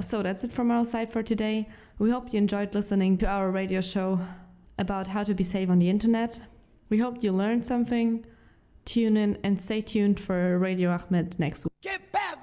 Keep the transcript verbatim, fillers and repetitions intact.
So that's it from our side for today. We hope you enjoyed listening to our radio show about how to be safe on the internet. We hope you learned something. Tune in and stay tuned for Radio Ahmed next week. Get past